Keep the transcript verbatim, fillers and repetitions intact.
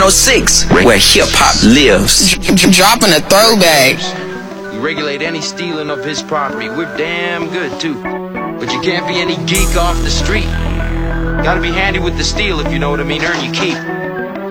oh six, where hip-hop lives. Dropping a throwback. You regulate any stealing of his property. We're damn good, too. But you can't be any geek off the street. Gotta be handy with the steel, if you know what I mean. Earn your keep.